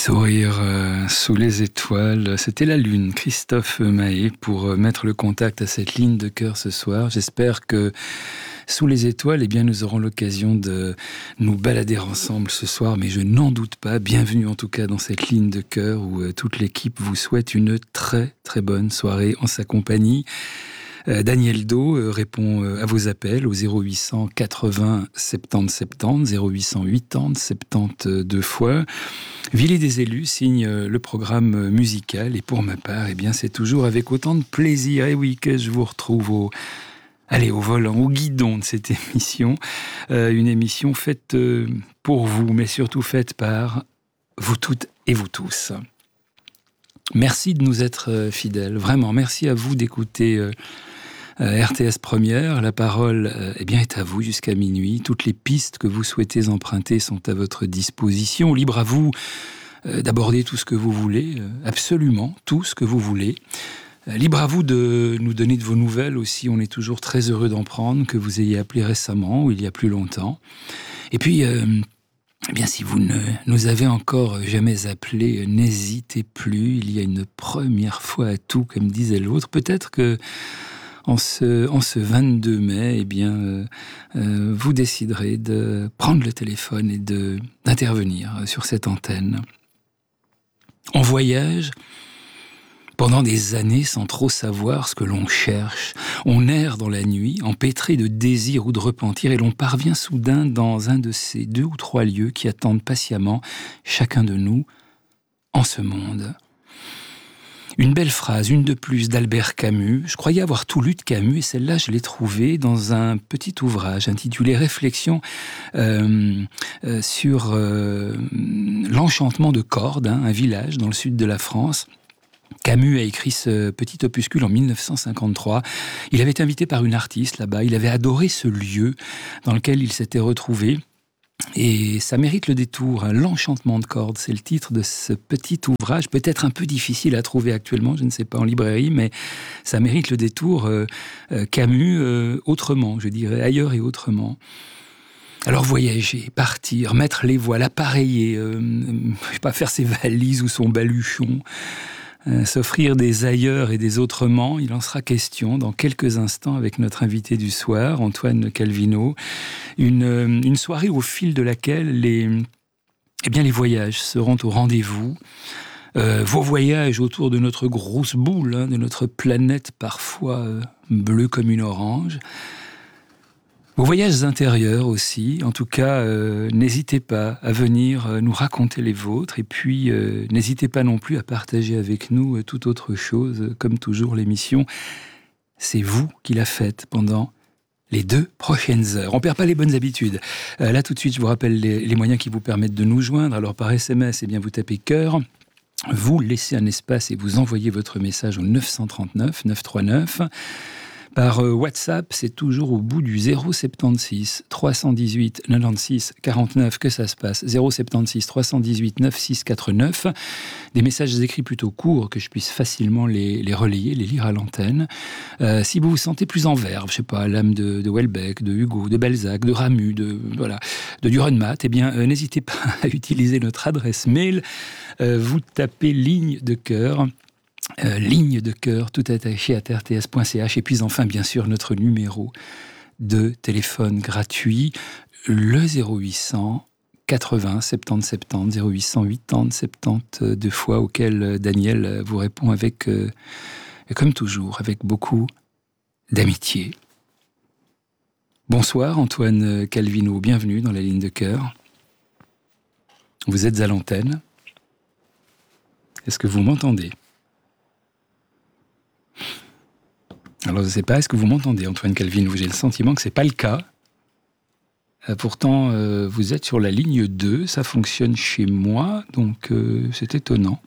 Sourire sous les étoiles, c'était la lune, Christophe Mahé, pour mettre le contact à cette ligne de cœur ce soir. J'espère que sous les étoiles, eh bien, nous aurons l'occasion de nous balader ensemble ce soir, mais je n'en doute pas. Bienvenue en tout cas dans cette ligne de cœur où toute l'équipe vous souhaite une très très bonne soirée en sa compagnie. Daniel Do répond à vos appels au 0800 80 70 70, 0800 80 72 fois. Villet des élus signe le programme musical et pour ma part, eh bien, c'est toujours avec autant de plaisir, et oui, que je vous retrouve au volant, au guidon de cette émission. Une émission faite pour vous, mais surtout faite par vous toutes et vous tous. Merci de nous être fidèles, vraiment, merci à vous d'écouter RTS Première. La parole est à vous jusqu'à minuit. Toutes les pistes que vous souhaitez emprunter sont à votre disposition. Libre à vous d'aborder tout ce que vous voulez, absolument tout ce que vous voulez. Libre à vous de nous donner de vos nouvelles aussi. On est toujours très heureux d'en prendre, que vous ayez appelé récemment ou il y a plus longtemps. Et puis, si vous ne nous avez encore jamais appelé, n'hésitez plus. Il y a une première fois à tout, comme disait l'autre. Peut-être que en ce 22 mai, vous déciderez de prendre le téléphone et d'intervenir sur cette antenne. On voyage pendant des années sans trop savoir ce que l'on cherche. On erre dans la nuit, empêtré de désir ou de repentir, et l'on parvient soudain dans un de ces 2 ou 3 lieux qui attendent patiemment chacun de nous en ce monde. Une belle phrase, une de plus, d'Albert Camus. Je croyais avoir tout lu de Camus, et celle-là, je l'ai trouvée dans un petit ouvrage intitulé « Réflexions sur l'enchantement de Cordes », un village dans le sud de la France. Camus a écrit ce petit opuscule en 1953. Il avait été invité par une artiste là-bas. Il avait adoré ce lieu dans lequel il s'était retrouvé. Et ça mérite le détour, l'enchantement de Cordes, c'est le titre de ce petit ouvrage, peut-être un peu difficile à trouver actuellement, je ne sais pas, en librairie, mais ça mérite le détour. Camus, autrement, je dirais, ailleurs et autrement. Alors voyager, partir, mettre les voiles, appareiller, faire ses valises ou son baluchon, s'offrir des ailleurs et des autrement, il en sera question dans quelques instants avec notre invité du soir, Antoine Calvino. Une soirée au fil de laquelle les voyages seront au rendez-vous. Vos voyages autour de notre grosse boule, de notre planète parfois bleue comme une orange. Vos voyages intérieurs aussi, en tout cas, n'hésitez pas à venir nous raconter les vôtres, et puis n'hésitez pas non plus à partager avec nous toute autre chose. Comme toujours, l'émission, c'est vous qui la faites pendant les 2 prochaines heures. On ne perd pas les bonnes habitudes. Là, tout de suite, je vous rappelle les moyens qui vous permettent de nous joindre. Alors, par SMS, vous tapez cœur, vous laissez un espace et vous envoyez votre message au 939 939. Par WhatsApp, c'est toujours au bout du 076 318 96 49 que ça se passe. 076 318 96 49. Des messages écrits plutôt courts, que je puisse facilement les relayer, les lire à l'antenne. Si vous vous sentez plus en verve, je sais pas, l'âme de Houellebecq, de Hugo, de Balzac, de Ramu, de Dürrenmatt, n'hésitez pas à utiliser notre adresse mail. Vous tapez ligne de cœur. Ligne de cœur, tout attaché à rts.ch, et puis enfin, bien sûr, notre numéro de téléphone gratuit, le 0800 80 70 70, 0800 80 72 fois, auquel Daniel vous répond avec, comme toujours, avec beaucoup d'amitié. Bonsoir Antoine Calvino, bienvenue dans la ligne de cœur. Vous êtes à l'antenne. Est-ce que vous m'entendez ? Alors, je ne sais pas, est-ce que vous m'entendez, Antoine Calvino ? J'ai le sentiment que ce n'est pas le cas. Pourtant, vous êtes sur la ligne 2, ça fonctionne chez moi, donc c'est étonnant.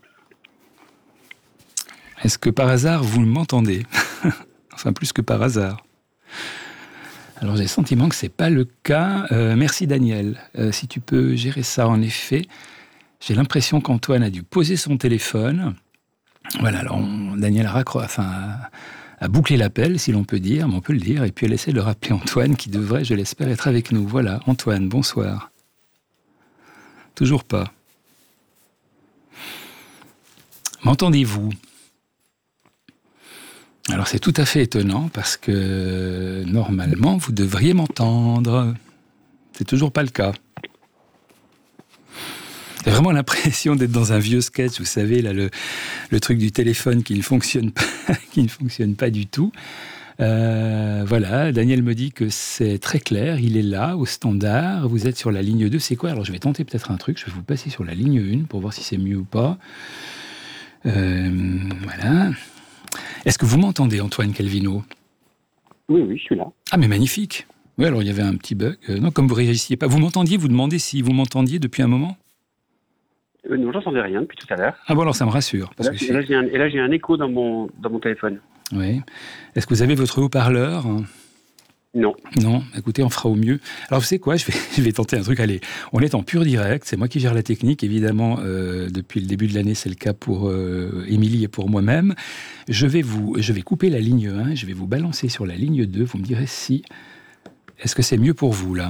Est-ce que par hasard, vous m'entendez ? Enfin, plus que par hasard. Alors, j'ai le sentiment que ce n'est pas le cas. Merci, Daniel. Si tu peux gérer ça, en effet. J'ai l'impression qu'Antoine a dû poser son téléphone. Voilà, alors Daniel a bouclé l'appel, si l'on peut dire, mais on peut le dire, et puis elle essaie de rappeler Antoine, qui devrait, je l'espère, être avec nous. Voilà, Antoine, bonsoir. Toujours pas. M'entendez-vous ? Alors c'est tout à fait étonnant parce que normalement vous devriez m'entendre. C'est toujours pas le cas. J'ai vraiment l'impression d'être dans un vieux sketch, vous savez, là, le truc du téléphone qui ne fonctionne pas du tout. Voilà, Daniel me dit que c'est très clair, il est là, au standard, vous êtes sur la ligne 2, c'est quoi ? Alors je vais tenter peut-être un truc, je vais vous passer sur la ligne 1 pour voir si c'est mieux ou pas. Voilà. Est-ce que vous m'entendez, Antoine Calvino ? Oui, je suis là. Ah, mais magnifique. Oui, alors il y avait un petit bug. Non, comme vous ne réagissiez pas. Vous m'entendiez, vous demandez si vous m'entendiez depuis un moment ? Non, j'entendais rien depuis tout à l'heure. Ah bon, alors ça me rassure. Parce que là, j'ai un écho dans mon téléphone. Oui. Est-ce que vous avez votre haut-parleur ? Non. Non, écoutez, on fera au mieux. Alors, vous savez quoi, je vais tenter un truc. Allez, on est en pur direct. C'est moi qui gère la technique. Évidemment, depuis le début de l'année, c'est le cas pour Émilie et pour moi-même. Je vais couper la ligne 1. Je vais vous balancer sur la ligne 2. Vous me direz si... Est-ce que c'est mieux pour vous, là ?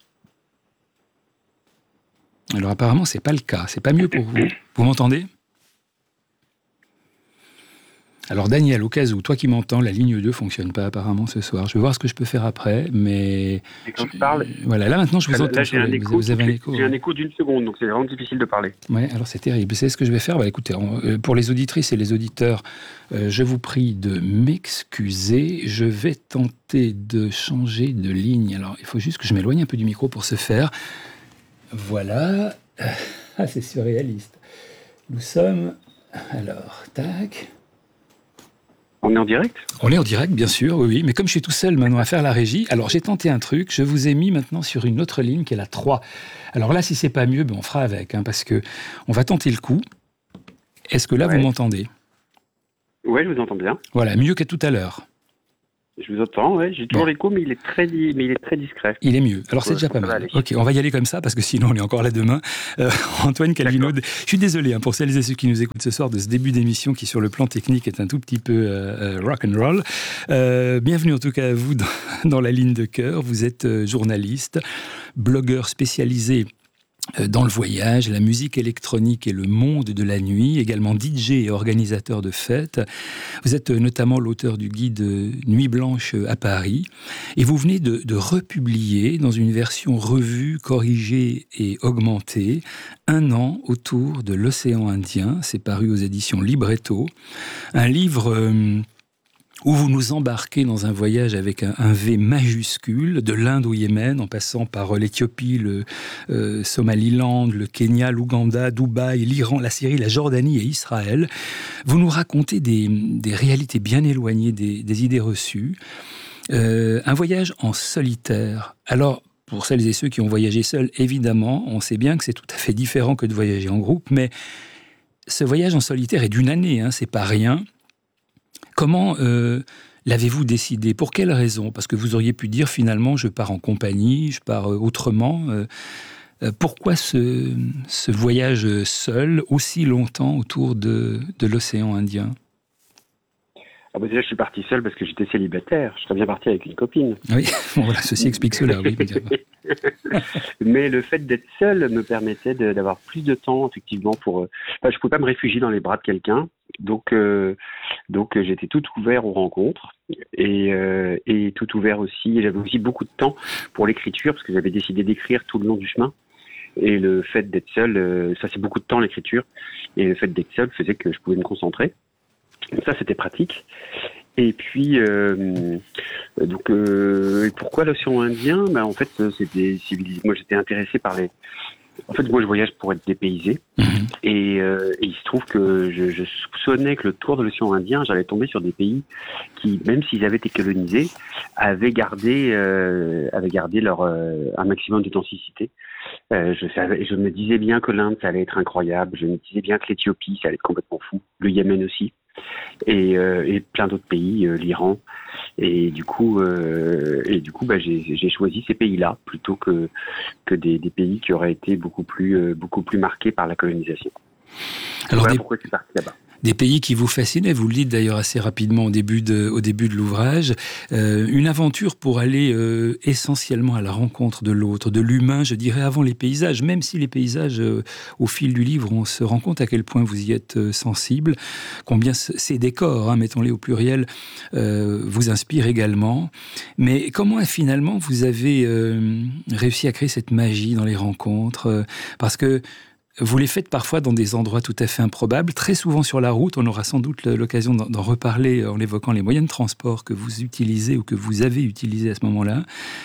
Alors, apparemment, c'est pas le cas. C'est pas mieux pour vous. Vous m'entendez ? Alors Daniel, au cas où, toi qui m'entends, la ligne 2 fonctionne pas apparemment ce soir. Je vais voir ce que je peux faire après, mais... Et quand je parle... Voilà, là maintenant je vous entends. Là j'ai un écho, vous avez un écho. J'ai un écho d'une seconde, donc c'est vraiment difficile de parler. Oui, alors c'est terrible. C'est ce que je vais faire. Écoutez, pour les auditrices et les auditeurs, je vous prie de m'excuser. Je vais tenter de changer de ligne. Alors il faut juste que je m'éloigne un peu du micro pour ce faire. Voilà. Ah, c'est surréaliste. Nous sommes... Alors, tac... On est en direct ? On est en direct, bien sûr, oui. Mais comme je suis tout seul maintenant à faire la régie, alors j'ai tenté un truc. Je vous ai mis maintenant sur une autre ligne qui est la 3. Alors là, si c'est pas mieux, on fera avec, parce que on va tenter le coup. Est-ce que là, vous m'entendez ? Oui, je vous entends bien. Voilà, mieux qu'à tout à l'heure. Je vous entends, oui. J'ai toujours l'écho, mais il est très discret. Il est mieux. Alors c'est déjà pas mal. Ok, on va y aller comme ça parce que sinon on est encore là demain. Antoine Calvino, je suis désolé pour celles et ceux qui nous écoutent ce soir de ce début d'émission qui sur le plan technique est un tout petit peu rock and roll. Bienvenue en tout cas à vous dans la ligne de cœur. Vous êtes journaliste, blogueur spécialisé dans le voyage, la musique électronique et le monde de la nuit, également DJ et organisateur de fêtes. Vous êtes notamment l'auteur du guide Nuit Blanche à Paris. Et vous venez de republier dans une version revue, corrigée et augmentée, 1 an autour de l'océan Indien. C'est paru aux éditions Libretto. Un livre... où vous nous embarquez dans un voyage avec un V majuscule, de l'Inde au Yémen, en passant par l'Éthiopie, le Somaliland, le Kenya, l'Ouganda, Dubaï, l'Iran, la Syrie, la Jordanie et Israël. Vous nous racontez des réalités bien éloignées des idées reçues. Un voyage en solitaire. Alors, pour celles et ceux qui ont voyagé seuls, évidemment, on sait bien que c'est tout à fait différent que de voyager en groupe, mais ce voyage en solitaire est d'1 année, c'est pas rien. Comment l'avez-vous décidé ? Pour quelle raison ? Parce que vous auriez pu dire finalement je pars en compagnie, je pars autrement. Pourquoi ce voyage seul aussi longtemps autour de l'océan Indien ? Déjà, je suis parti seul parce que j'étais célibataire. Je serais bien parti avec une copine. Oui, voilà, ceci explique cela. Oui, mais le fait d'être seul me permettait d'avoir plus de temps, effectivement, pour... je ne pouvais pas me réfugier dans les bras de quelqu'un. Donc j'étais tout ouvert aux rencontres et tout ouvert aussi. J'avais aussi beaucoup de temps pour l'écriture parce que j'avais décidé d'écrire tout le long du chemin. Et le fait d'être seul, ça c'est beaucoup de temps l'écriture. Et le fait d'être seul faisait que je pouvais me concentrer. Ça, c'était pratique. Et puis, pourquoi l'océan Indien ? En fait, c'était moi, j'étais intéressé par les... En fait, moi, je voyage pour être dépaysé. Et il se trouve que je soupçonnais que le tour de l'océan Indien, j'allais tomber sur des pays qui, même s'ils avaient été colonisés, avaient gardé leur un maximum d'authenticité. Je me disais bien que l'Inde, ça allait être incroyable. Je me disais bien que l'Éthiopie, ça allait être complètement fou. Le Yémen aussi. Et plein d'autres pays, l'Iran. Et du coup, j'ai choisi ces pays-là plutôt que des pays qui auraient été beaucoup plus marqués par la colonisation. Alors voilà pourquoi je suis parti là-bas. Des pays qui vous fascinaient, vous le dites d'ailleurs assez rapidement au début de l'ouvrage. Une aventure pour aller essentiellement à la rencontre de l'autre, de l'humain, je dirais, avant les paysages. Même si les paysages, au fil du livre, on se rend compte à quel point vous y êtes sensible, combien ces décors, mettons-les au pluriel, vous inspirent également. Mais comment finalement vous avez réussi à créer cette magie dans les rencontres ? Parce que vous les faites parfois dans des endroits tout à fait improbables, très souvent sur la route. On aura sans doute l'occasion d'en reparler en évoquant les moyens de transport que vous utilisez ou que vous avez utilisés à ce moment-là.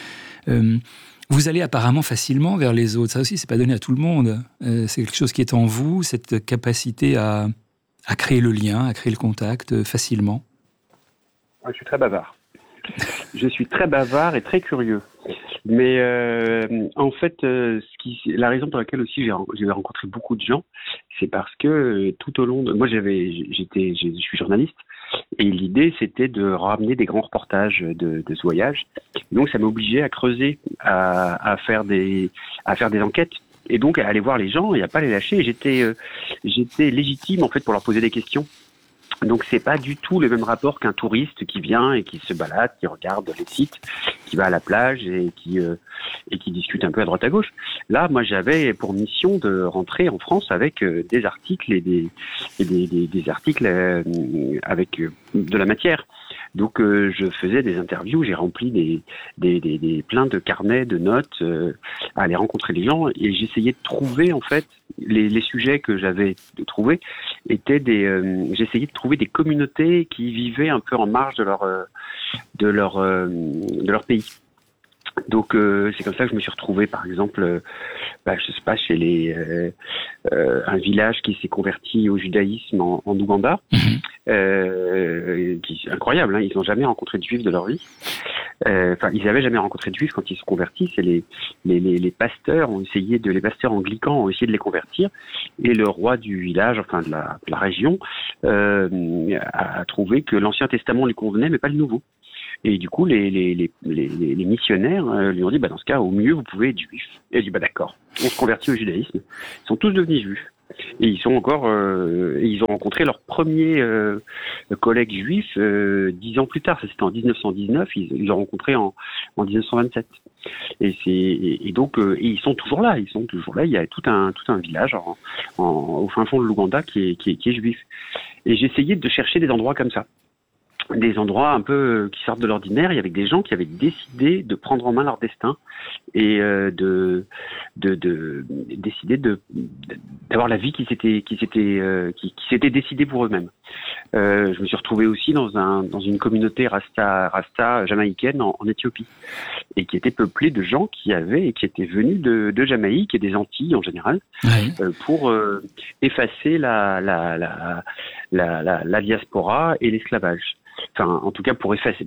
Vous allez apparemment facilement vers les autres. Ça aussi, c'est pas donné à tout le monde. C'est quelque chose qui est en vous, cette capacité à créer le lien, à créer le contact facilement. Je suis très bavard. Je suis très bavard et très curieux. Mais en fait, la raison pour laquelle aussi j'ai rencontré beaucoup de gens, c'est parce que tout au long de... Moi, je suis journaliste, et l'idée, c'était de ramener des grands reportages de ce voyage. Donc, ça m'obligeait à creuser, à faire des enquêtes, et donc à aller voir les gens et à pas les lâcher. J'étais légitime, en fait, pour leur poser des questions. Donc c'est pas du tout le même rapport qu'un touriste qui vient et qui se balade, qui regarde les sites, qui va à la plage et qui discute un peu à droite à gauche. Là, moi, j'avais pour mission de rentrer en France avec des articles et des articles avec de la matière. Donc je faisais des interviews, j'ai rempli plein de carnets de notes à aller rencontrer les gens, et j'essayais de trouver en fait les sujets que j'avais trouvés étaient j'essayais de trouver des communautés qui vivaient un peu en marge de leur pays. Donc c'est comme ça que je me suis retrouvé, par exemple, je sais pas, chez un village qui s'est converti au judaïsme en Ouganda, qui incroyable, ils n'ont jamais rencontré de juifs de leur vie. Ils n'avaient jamais rencontré de juifs quand ils se convertissent, et les pasteurs les pasteurs anglicans ont essayé de les convertir, et le roi du village, de la région, a trouvé que l'Ancien Testament lui convenait, mais pas le Nouveau. Et du coup, les missionnaires lui ont dit, dans ce cas, au mieux, vous pouvez être juif. Et il a dit, d'accord, on se convertit au judaïsme. Ils sont tous devenus juifs. Et ils ont rencontré leur premier collègue juif 10 ans plus tard. Ça, c'était en 1919. Ils l'ont rencontré en 1927. Et donc, ils sont toujours là. Il y a tout un village au fin fond de l'Ouganda qui est juif. Et j'essayais de chercher des endroits comme ça. Des endroits un peu qui sortent de l'ordinaire, et avec des gens qui avaient décidé de prendre en main leur destin et décider d'avoir la vie qui s'était décidée pour eux-mêmes. Je me suis retrouvé aussi dans une communauté rasta jamaïcaine en Éthiopie, et qui était peuplée de gens qui étaient venus de Jamaïque et des Antilles en général, pour effacer la diaspora et l'esclavage. En tout cas, pour effacer,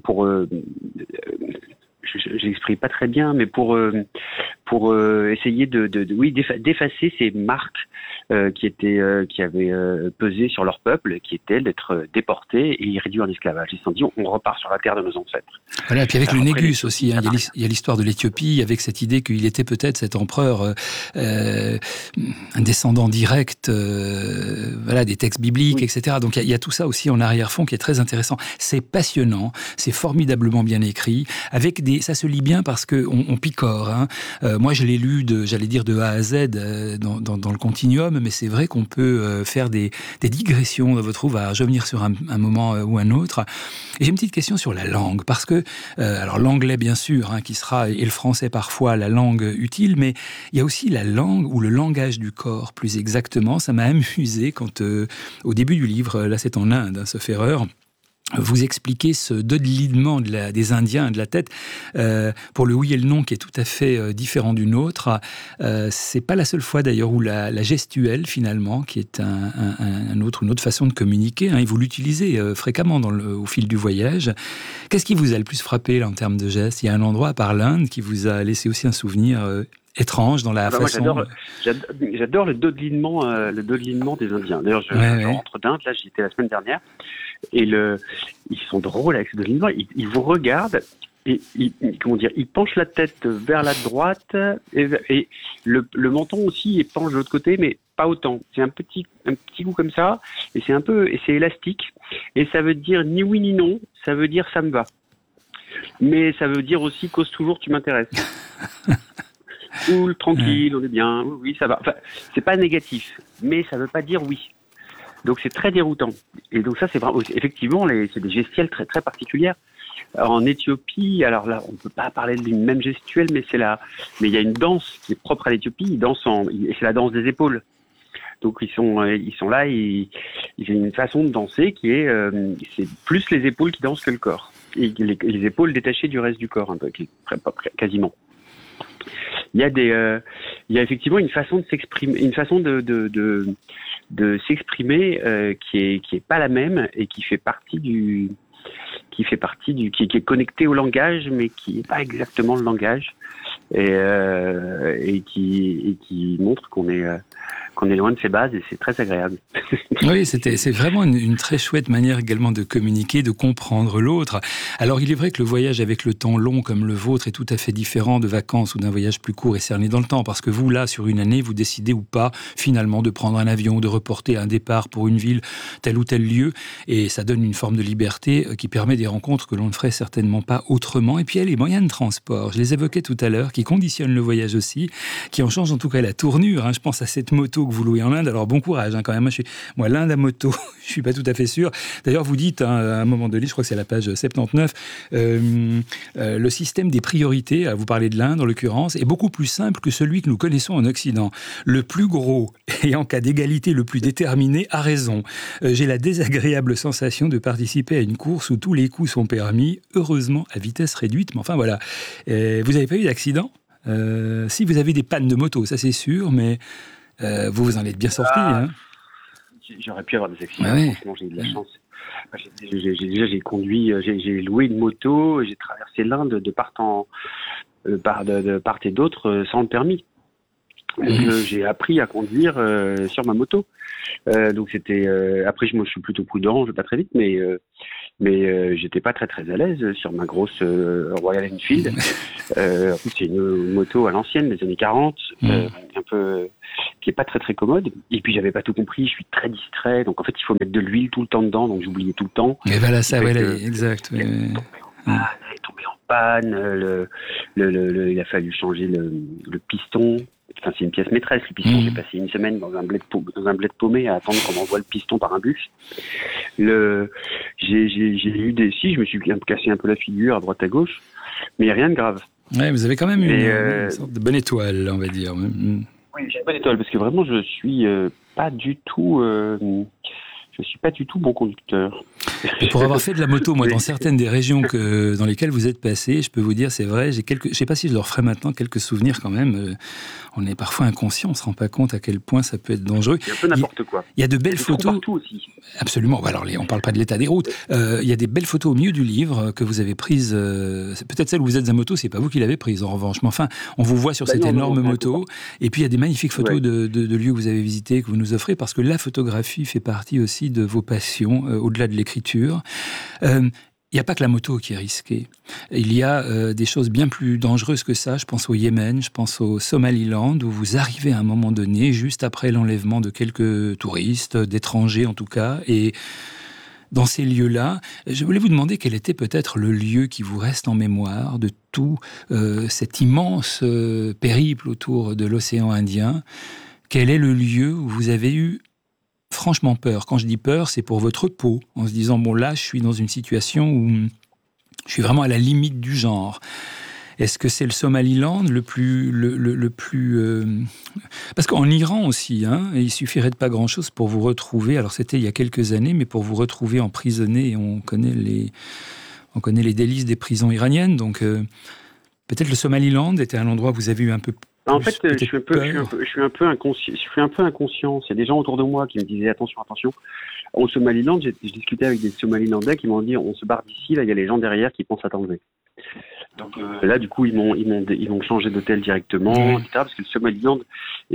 j'exprime pas très bien, mais pour essayer d'effacer ces marques qui avaient pesé sur leur peuple, qui étaient d'être déportés et réduits en esclavage. Ils se sont dit, on repart sur la terre de nos ancêtres. Voilà, et puis avec le Négus aussi, il y a l'histoire de l'Éthiopie, avec cette idée qu'il était peut-être cet empereur, un descendant direct, des textes bibliques, etc. Donc il y a tout ça aussi en arrière-fond qui est très intéressant. C'est passionnant, c'est formidablement bien écrit, ça se lit bien parce que on picore. Moi, je l'ai lu de A à Z dans le continuum, mais c'est vrai qu'on peut faire des digressions dans votre ouvrage, revenir sur un moment ou un autre. Et j'ai une petite question sur la langue, parce que alors l'anglais bien sûr, qui sera, et le français parfois, la langue utile, mais il y a aussi la langue ou le langage du corps, plus exactement. Ça m'a amusé quand au début du livre, là c'est en Inde, sauf erreur, vous expliquez ce dodelinnement des Indiens de la tête pour le oui et le non qui est tout à fait différent du nôtre. C'est pas la seule fois d'ailleurs où la gestuelle finalement, qui est une autre façon de communiquer, et vous l'utilisez fréquemment au fil du voyage. Qu'est-ce qui vous a le plus frappé là, en termes de gestes ? Il y a un endroit à part l'Inde qui vous a laissé aussi un souvenir étrange dans la façon... Moi, j'adore le dodelinement des Indiens. D'ailleurs, je rentre d'Inde, là j'y étais la semaine dernière, et ils sont drôles avec ce dodelinement. Ils vous regardent, il penche la tête vers la droite et le menton aussi il penche de l'autre côté, mais pas autant. C'est un petit coup comme ça et c'est élastique et ça veut dire ni oui ni non. Ça veut dire ça me va. Mais ça veut dire aussi cause toujours tu m'intéresses. Cool, tranquille, on est bien. Oui, ça va. Enfin, c'est pas négatif, mais ça veut pas dire oui. Donc c'est très déroutant. Et donc ça c'est vraiment, effectivement, c'est des gestuelles très très particulières. Alors, en Éthiopie, alors là, on peut pas parler d'une même gestuelle, mais mais il y a une danse qui est propre à l'Éthiopie. Ils dansent et c'est la danse des épaules. Donc ils sont là, ils ont une façon de danser qui est, c'est plus les épaules qui dansent que le corps. Et les épaules détachées du reste du corps, un peu, quasiment. Il y a effectivement une façon de s'exprimer, une façon de s'exprimer qui est pas la même et qui est connecté au langage, mais qui est pas exactement le langage et qui montre qu'on est loin de ses bases et c'est très agréable. Oui, c'est vraiment une très chouette manière également de communiquer, de comprendre l'autre. Alors il est vrai que le voyage avec le temps long comme le vôtre est tout à fait différent de vacances ou d'un voyage plus court et cerné dans le temps, parce que vous là, sur une année, vous décidez ou pas finalement de prendre un avion, de reporter un départ pour une ville, tel ou tel lieu, et ça donne une forme de liberté qui permet des rencontres que l'on ne ferait certainement pas autrement. Et puis il y a les moyens de transport, je les évoquais tout à l'heure, qui conditionnent le voyage aussi, qui en changent en tout cas la tournure. Je pense à cette moto que vous louez en Inde. Alors bon courage quand même. Moi, l'Inde à moto, je suis pas tout à fait sûr. D'ailleurs, vous dites à un moment donné, je crois que c'est à la page 79, le système des priorités, vous parlez de l'Inde en l'occurrence, est beaucoup plus simple que celui que nous connaissons en Occident. Le plus gros et en cas d'égalité le plus déterminé a raison. J'ai la désagréable sensation de participer à une course où tous les coups sont permis, heureusement à vitesse réduite. Mais enfin voilà, vous n'avez pas eu d'accident ? Si vous avez des pannes de moto, ça c'est sûr, mais vous en êtes bien sorti. J'aurais pu avoir des accidents. Ouais. Franchement, j'ai eu de la chance. J'ai conduit, j'ai loué une moto, j'ai traversé l'Inde de part et d'autre sans le permis. Donc, j'ai appris à conduire sur ma moto. Donc c'était. Après, moi, je suis plutôt prudent, je vais pas très vite, mais j'étais pas très très à l'aise sur ma grosse Royal Enfield. En plus, c'est une moto à l'ancienne des années 40, un peu qui est pas très très commode. Et puis j'avais pas tout compris, je suis très distrait, donc en fait il faut mettre de l'huile tout le temps dedans, donc j'oubliais tout le temps. Et voilà ça, exact. Elle est tombée en panne, il a fallu changer le piston. Enfin, c'est une pièce maîtresse, le piston. J'ai passé une semaine dans un bled paumé à attendre qu'on envoie le piston par un bus. J'ai eu je me suis cassé un peu la figure à droite à gauche, mais rien de grave. Ouais, vous avez quand même une sorte de bonne étoile, on va dire. Oui, j'ai une bonne étoile parce que vraiment, je suis pas du tout bon conducteur. Et pour avoir fait de la moto, moi, dans certaines des régions dans lesquelles vous êtes passé, je peux vous dire, c'est vrai, je sais pas si je le referai maintenant, quelques souvenirs quand même. On est parfois inconscient, on se rend pas compte à quel point ça peut être dangereux. Il y a un peu n'importe quoi. Il y a de belles photos. Partout aussi. Absolument. Alors, on parle pas de l'état des routes. Il y a des belles photos au milieu du livre que vous avez prises. C'est peut-être celle où vous êtes à moto, c'est pas vous qui l'avez prise en revanche. Mais enfin, on vous voit sur cette énorme moto. Et puis il y a des magnifiques photos de lieux que vous avez visités, que vous nous offrez, parce que la photographie fait partie aussi de vos passions, au-delà de l'écriture. Il n'y a pas que la moto qui est risquée. Il y a des choses bien plus dangereuses que ça. Je pense au Yémen, je pense au Somaliland, où vous arrivez à un moment donné, juste après l'enlèvement de quelques touristes, d'étrangers en tout cas, et dans ces lieux-là, je voulais vous demander quel était peut-être le lieu qui vous reste en mémoire de tout cet immense périple autour de l'océan Indien. Quel est le lieu où vous avez eu franchement peur? Quand je dis peur, c'est pour votre peau, en se disant, bon là, je suis dans une situation où je suis vraiment à la limite du genre. Est-ce que c'est le Somaliland le plus... Parce qu'en Iran aussi, il suffirait de pas grand-chose pour vous retrouver, alors c'était il y a quelques années, mais pour vous retrouver emprisonné, et on connaît les délices des prisons iraniennes, donc peut-être le Somaliland était un endroit où vous avez eu un peu... En fait, je suis un peu inconscient. C'est des gens autour de moi qui me disaient attention. Au Somaliland, j'ai discuté avec des Somalilandais qui m'ont dit on se barre d'ici, là il y a les gens derrière qui pensent à t'enlever. Donc là, du coup, ils m'ont changé d'hôtel directement, etc. Parce que le Somaliland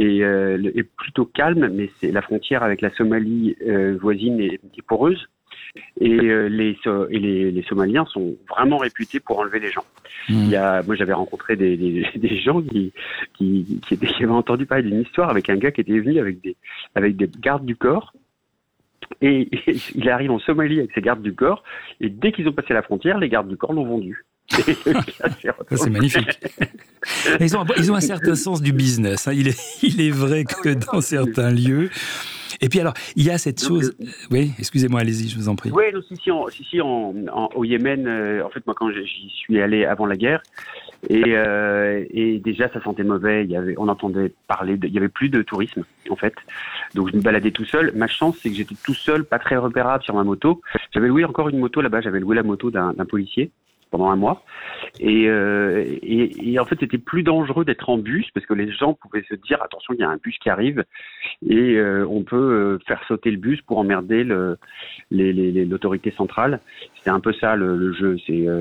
est plutôt calme, mais c'est la frontière avec la Somalie voisine est poreuse. Et les Somaliens sont vraiment réputés pour enlever les gens. Moi, j'avais rencontré des gens qui avaient entendu parler d'une histoire avec un gars qui était venu avec des gardes du corps. Et il arrive en Somalie avec ses gardes du corps, et dès qu'ils ont passé la frontière, les gardes du corps l'ont vendu. C'est magnifique. Ils ont un certain sens du business. Hein. Il est vrai que dans certains lieux. Et puis alors, il y a cette chose. Oui, excusez-moi, allez-y, je vous en prie. Oui, au Yémen, en fait, moi, quand j'y suis allé avant la guerre, et déjà, ça sentait mauvais. On entendait parler, il y avait plus de tourisme, en fait. Donc, je me baladais tout seul. Ma chance, c'est que j'étais tout seul, pas très repérable sur ma moto. J'avais loué encore une moto là-bas. J'avais loué la moto d'un policier pendant un mois. Et en fait, c'était plus dangereux d'être en bus parce que les gens pouvaient se dire attention, il y a un bus qui arrive et on peut faire sauter le bus pour emmerder l'autorité centrale. C'était un peu ça le jeu.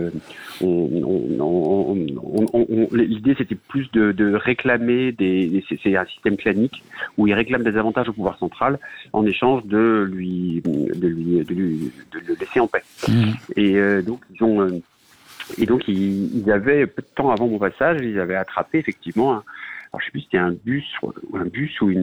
L'idée, c'était plus de réclamer c'est un système clanique où ils réclament des avantages au pouvoir central en échange de le laisser en paix. Et donc, ils avaient, peu de temps avant mon passage, ils avaient attrapé effectivement alors je sais plus si c'était un bus ou un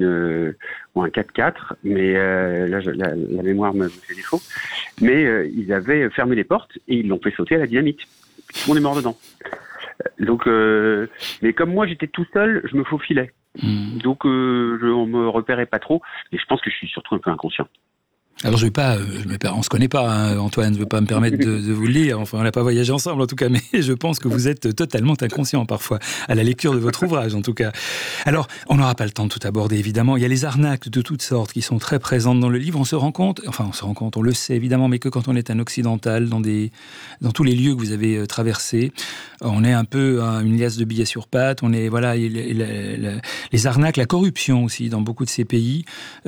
4x4, mais là la mémoire me fait défaut. Mais ils avaient fermé les portes et ils l'ont fait sauter à la dynamite. Tout le monde est mort dedans. Donc, mais comme moi j'étais tout seul, je me faufilais. Donc on me repérait pas trop. Et je pense que je suis surtout un peu inconscient. Alors on se connaît pas, hein, Antoine, je ne veux pas me permettre de vous le lire, enfin on n'a pas voyagé ensemble en tout cas, mais je pense que vous êtes totalement inconscient parfois, à la lecture de votre ouvrage en tout cas. Alors, on n'aura pas le temps de tout aborder évidemment, il y a les arnaques de toutes sortes qui sont très présentes dans le livre, on se rend compte, on le sait évidemment, mais que quand on est un occidental, dans tous les lieux que vous avez traversés, on est un peu une liasse de billets sur pattes, on est, voilà, les arnaques, la corruption aussi dans beaucoup de ces pays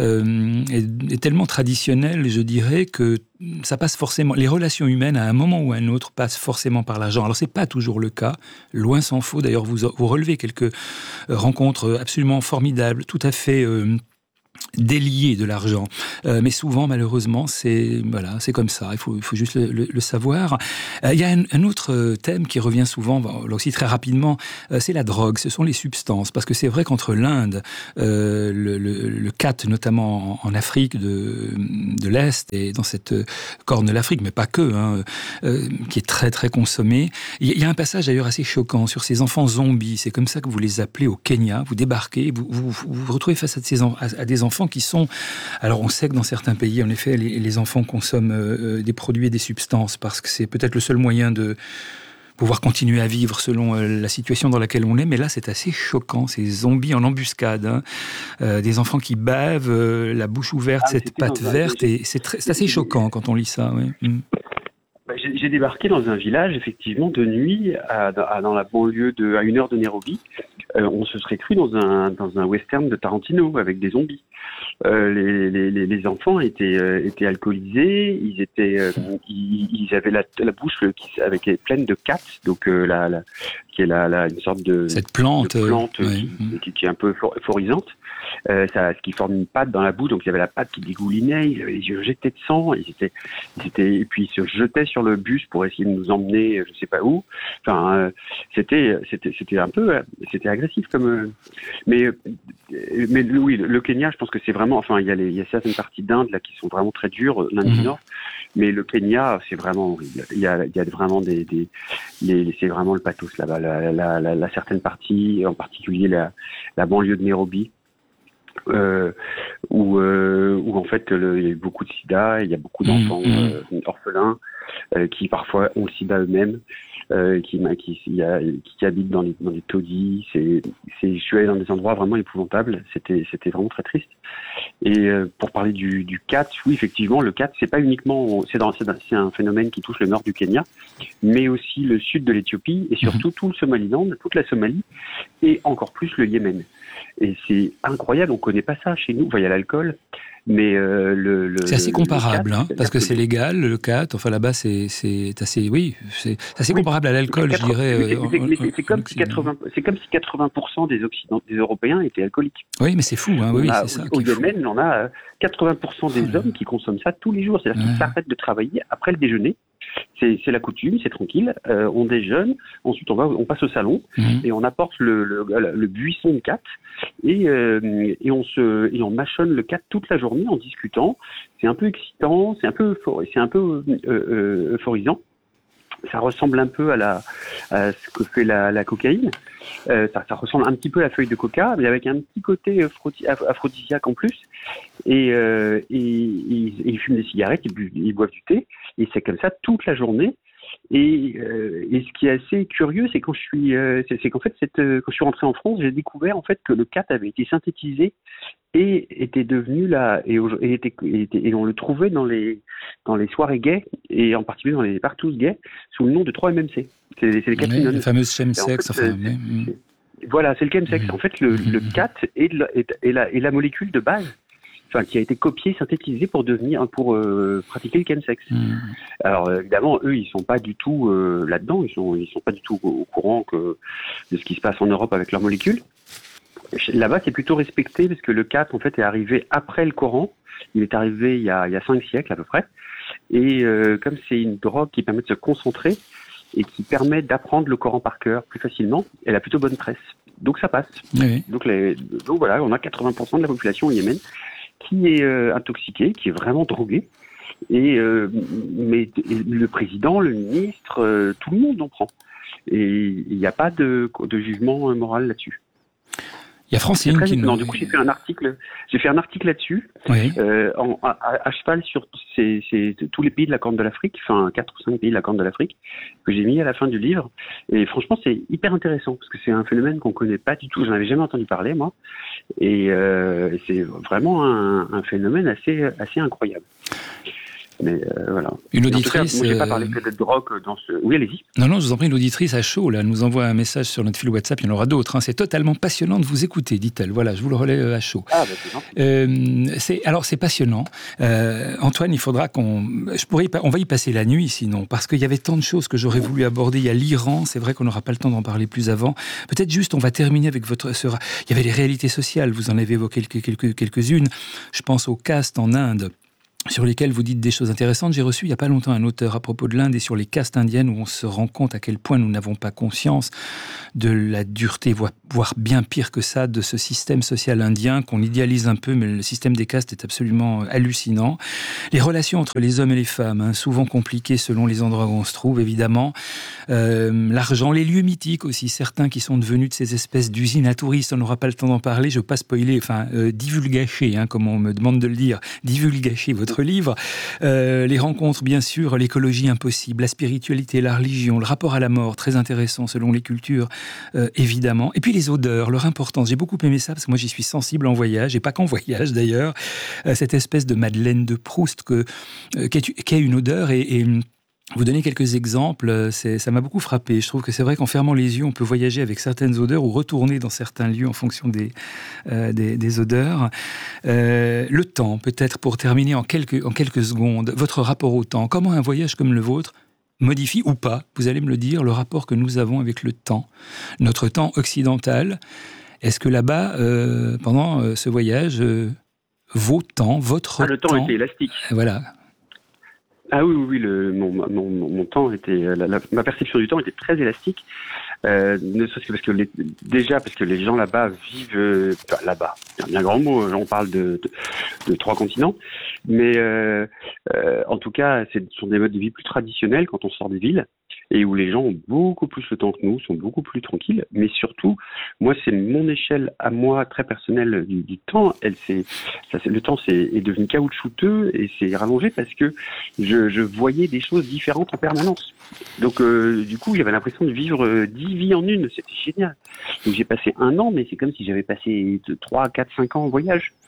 est tellement traditionnelle, je dirais que ça passe forcément. Les relations humaines, à un moment ou à un autre, passent forcément par l'argent. Alors, c'est pas toujours le cas, loin s'en faut. D'ailleurs, vous relevez quelques rencontres absolument formidables, tout à fait déliées de l'argent. Mais souvent, malheureusement, c'est comme ça. Il faut juste le savoir. Il y a un autre thème qui revient souvent, là aussi très rapidement, c'est la drogue. Ce sont les substances. Parce que c'est vrai qu'entre l'Inde, le khat, notamment en Afrique de l'Est, et dans cette corne de l'Afrique, mais pas que, qui est très, très consommé. Il y a un passage d'ailleurs assez choquant sur ces enfants zombies. C'est comme ça que vous les appelez au Kenya. Vous débarquez, vous vous retrouvez face à des enfants qui sont... Alors, on sait que dans certains pays, en effet, les enfants consomment des produits et des substances parce que c'est peut-être le seul moyen de pouvoir continuer à vivre selon la situation dans laquelle on est. Mais là, c'est assez choquant, ces zombies en embuscade. Des enfants qui bavent, la bouche ouverte, cette patte verte. Et c'est assez choquant quand on lit ça. Oui. J'ai débarqué dans un village, effectivement, de nuit, dans la banlieue à 1 heure de Nairobi. On se serait cru dans un western de Tarantino avec des zombies. Les enfants étaient alcoolisés, ils avaient la bouche pleine de khat, donc qui est une sorte de cette plante, qui est un peu euphorisante. Ce qui forme une pâte dans la bouche, donc il y avait la pâte qui dégoulinait, ils avaient les yeux jetés de sang, et puis ils se jetaient sur le bus pour essayer de nous emmener je sais pas où. Enfin, c'était agressif comme. Mais oui, le Kenya, je pense que c'est vraiment. Enfin, il y a certaines parties d'Inde là qui sont vraiment très dures, l'Inde du Nord. Mais le Kenya, c'est vraiment horrible. Il y a vraiment c'est vraiment le pathos là-bas. La certaine partie, en particulier la banlieue de Nairobi. Où en fait il y a eu beaucoup de sida, il y a beaucoup d'enfants orphelins qui parfois ont le sida eux-mêmes, qui habitent dans les taudis. Je suis allé dans des endroits vraiment épouvantables. C'était vraiment très triste. Et pour parler du khat, oui, effectivement, le khat, c'est pas uniquement, c'est un phénomène qui touche le nord du Kenya, mais aussi le sud de l'Éthiopie et surtout tout le Somaliland, toute la Somalie et encore plus le Yémen. Et c'est incroyable, on connaît pas ça chez nous. Enfin, il y a l'alcool, Mais c'est assez comparable, le 4, parce que c'est légal, le 4. Enfin, là-bas, c'est assez, c'est assez comparable à l'alcool, je dirais. C'est comme si 80% des Européens étaient alcooliques. Oui, mais c'est fou, hein. Oui, c'est ça. Au Yémen, on a 80% des hommes qui consomment ça tous les jours. C'est-à-dire qu'ils s'arrêtent de travailler après le déjeuner. C'est la coutume, c'est tranquille. On déjeune, ensuite on passe au salon et on apporte le buisson de cat et on mâchonne le cat toute la journée en discutant. C'est un peu excitant, c'est un peu euphorisant. Ça ressemble un peu à ce que fait la cocaïne. Ça ressemble un petit peu à la feuille de coca, mais avec un petit côté aphrodisiaque en plus. Et ils fument des cigarettes, ils boivent du thé, et c'est comme ça toute la journée. Et ce qui est assez curieux, c'est quand qu'en fait, quand je suis rentré en France, j'ai découvert en fait que le cat avait été synthétisé et était devenu là et on le trouvait dans les soirées gays et en particulier dans les partous gays sous le nom de 3-MMC. C'est les catinones. Les fameuses chemsex. Voilà, c'est le chemsex. En fait, le cat est la molécule de base. Enfin, qui a été copié, synthétisé pour pratiquer le chemsex. Alors évidemment, eux, ils sont pas du tout là-dedans. Ils sont pas du tout au courant de ce qui se passe en Europe avec leurs molécules. Là-bas, c'est plutôt respecté parce que le cat, en fait, est arrivé après le Coran. Il est arrivé il y a 5 siècles à peu près. Et comme c'est une drogue qui permet de se concentrer et qui permet d'apprendre le Coran par cœur plus facilement, elle a plutôt bonne presse. Donc ça passe. Oui. Donc voilà, on a 80% de la population au Yémen qui est intoxiquée, qui est vraiment droguée. Mais le président, le ministre, tout le monde en prend. Et il n'y a pas de jugement moral là-dessus. Il y a Francine qui nous... Du coup, j'ai fait un article là-dessus, oui. à cheval sur tous les pays de la Corne de l'Afrique, enfin 4 ou 5 pays de la Corne de l'Afrique, que j'ai mis à la fin du livre. Et franchement, c'est hyper intéressant, parce que c'est un phénomène qu'on connaît pas du tout. J'en avais jamais entendu parler, moi. Et c'est vraiment un phénomène assez incroyable. Mais voilà. Une auditrice. Moi, j'ai pas parlé que de drogue dans ce. Oui, allez-y. Non, je vous en prie, une auditrice à chaud, là, nous envoie un message sur notre fil WhatsApp. Il y en aura d'autres. C'est totalement passionnant de vous écouter, dit-elle. Voilà, je vous le relais à chaud. Ah, c'est alors, c'est passionnant. Antoine, il faudra on va y passer la nuit, sinon, parce qu'il y avait tant de choses que j'aurais voulu aborder. Il y a l'Iran. C'est vrai qu'on n'aura pas le temps d'en parler plus avant. Peut-être juste, on va terminer avec il y avait les réalités sociales. Vous en avez évoqué quelques-unes. Je pense au caste en Inde, sur lesquels vous dites des choses intéressantes. J'ai reçu il n'y a pas longtemps un auteur à propos de l'Inde et sur les castes indiennes où on se rend compte à quel point nous n'avons pas conscience de la dureté, voire bien pire que ça, de ce système social indien qu'on idéalise un peu, mais le système des castes est absolument hallucinant. Les relations entre les hommes et les femmes, souvent compliquées selon les endroits où on se trouve, évidemment. L'argent, les lieux mythiques aussi, certains qui sont devenus de ces espèces d'usines à touristes, on n'aura pas le temps d'en parler, je ne veux pas spoiler, divulgacher, comme on me demande de le dire, divulgacher votre livre, les rencontres bien sûr, l'écologie impossible, la spiritualité, la religion, le rapport à la mort, très intéressant selon les cultures, évidemment, et puis les odeurs, leur importance. J'ai beaucoup aimé ça parce que moi j'y suis sensible en voyage, et pas qu'en voyage d'ailleurs, cette espèce de Madeleine de Proust qui a une odeur et vous donnez quelques exemples, ça m'a beaucoup frappé. Je trouve que c'est vrai qu'en fermant les yeux, on peut voyager avec certaines odeurs ou retourner dans certains lieux en fonction des odeurs. Le temps, peut-être pour terminer en quelques secondes, votre rapport au temps. Comment un voyage comme le vôtre modifie ou pas, vous allez me le dire, le rapport que nous avons avec le temps, notre temps occidental. Est-ce que là-bas, pendant ce voyage, votre temps... le temps était élastique. Voilà. Ah oui, mon temps était, ma perception du temps était très élastique, ne serait-ce que parce que les gens là-bas vivent, là-bas, c'est un bien grand mot, on parle de 3 continents, mais en tout cas, ce sont des modes de vie plus traditionnels quand on sort des villes, et où les gens ont beaucoup plus le temps que nous, sont beaucoup plus tranquilles, mais surtout, moi, c'est mon échelle à moi, très personnelle du temps, le temps est devenu caoutchouteux et c'est rallongé parce que je voyais des choses différentes en permanence. Donc, du coup, j'avais l'impression de vivre 10 vies en une, c'était génial. Donc, j'ai passé 1 an, mais c'est comme si j'avais passé 3, 4, 5 ans en voyage.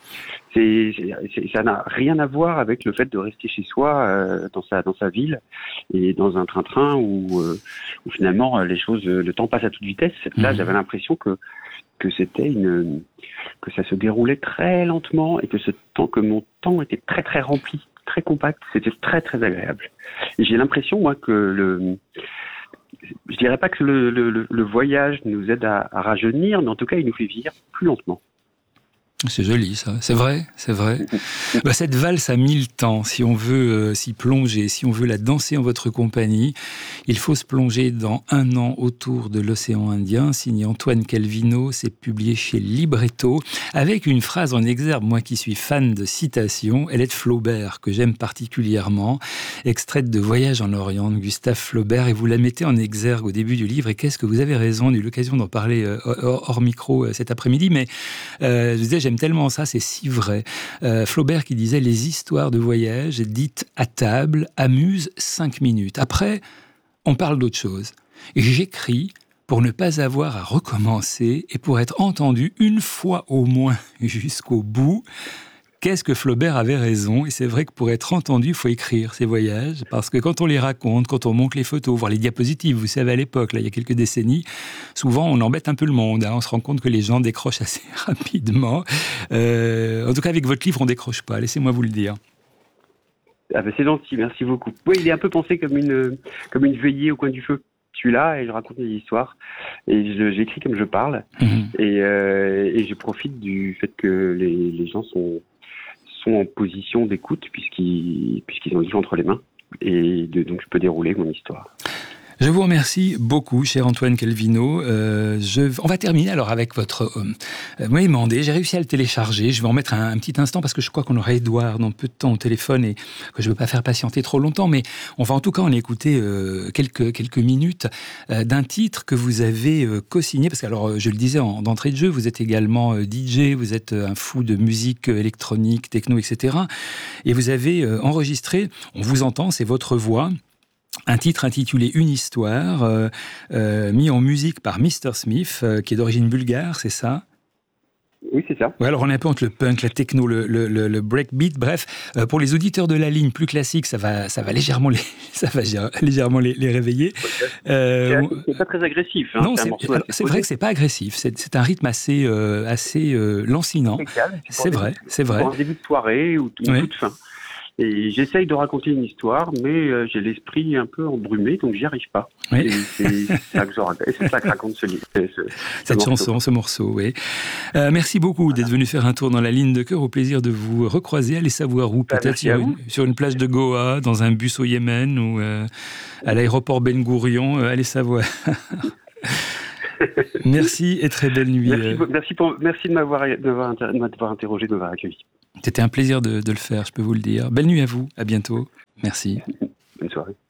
Ça n'a rien à voir avec le fait de rester chez soi dans sa ville et dans un train-train où finalement le temps passe à toute vitesse. Là, j'avais l'impression que c'était que ça se déroulait très lentement et que mon temps était très très rempli, très compact. C'était très très agréable. Et j'ai l'impression moi que je dirais pas que le voyage nous aide à rajeunir, mais en tout cas il nous fait vieillir plus lentement. C'est joli, ça. C'est vrai, c'est vrai. Cette valse a 1000 temps. Si on veut s'y plonger, si on veut la danser en votre compagnie, il faut se plonger dans Un an autour de l'océan Indien, signé Antoine Calvino. C'est publié chez Libretto, avec une phrase en exergue, moi qui suis fan de citations. Elle est de Flaubert, que j'aime particulièrement, extraite de Voyage en Orient de Gustave Flaubert, et vous la mettez en exergue au début du livre. Et qu'est-ce que vous avez raison, on a eu l'occasion d'en parler hors micro cet après-midi, mais je disais, j'aime tellement ça, c'est si vrai. Flaubert qui disait « Les histoires de voyage dites à table amusent 5 minutes. Après, on parle d'autre chose. Et j'écris pour ne pas avoir à recommencer et pour être entendu une fois au moins jusqu'au bout. » Qu'est-ce que Flaubert avait raison? Et c'est vrai que pour être entendu, il faut écrire ses voyages, parce que quand on les raconte, quand on montre les photos, voir les diapositives, vous savez, à l'époque, là, il y a quelques décennies, souvent on embête un peu le monde, hein, on se rend compte que les gens décrochent assez rapidement. En tout cas, avec votre livre, on décroche pas, laissez-moi vous le dire. Ah ben c'est gentil, merci beaucoup. Oui, il est un peu pensé comme une veillée au coin du feu. Je suis là et je raconte des histoires et j'écris comme je parle et je profite du fait que les gens sont en position d'écoute puisqu'ils ont le livre entre les mains et donc je peux dérouler mon histoire. Je vous remercie beaucoup, cher Antoine Calvino. On va terminer alors avec votre... vous m'avez demandé, j'ai réussi à le télécharger. Je vais en mettre un petit instant parce que je crois qu'on aura Édouard dans peu de temps au téléphone et que je ne veux pas faire patienter trop longtemps. Mais on va en tout cas en écouter quelques minutes d'un titre que vous avez co-signé. Parce que, alors, je le disais d'entrée de jeu, vous êtes également DJ, vous êtes un fou de musique électronique, techno, etc. Et vous avez enregistré, on vous entend, c'est votre voix, un titre intitulé Une histoire, mis en musique par Mr. Smith, qui est d'origine bulgare, c'est ça? Oui, c'est ça. Ouais, alors on est un peu entre le punk, la techno, le breakbeat. Bref, pour les auditeurs de la ligne plus classique, ça va légèrement les réveiller. C'est pas très agressif. Hein, non, c'est vrai que c'est pas agressif. C'est un rythme assez lancinant. C'est vrai. En début de soirée ou toute fin. Et j'essaye de raconter une histoire, mais j'ai l'esprit un peu embrumé, donc j'y arrive pas. Oui. C'est ça que raconte ce morceau, oui. Merci beaucoup d'être venu faire un tour dans la ligne de cœur. Au plaisir de vous recroiser. Allez savoir où, peut-être sur une plage de Goa, dans un bus au Yémen ou à l'aéroport Ben Gourion. Allez savoir. Merci et très belle nuit. Merci de m'avoir interrogé, de m'avoir accueilli. C'était un plaisir de le faire, je peux vous le dire. Belle nuit à vous, à bientôt. Merci. Bonne soirée.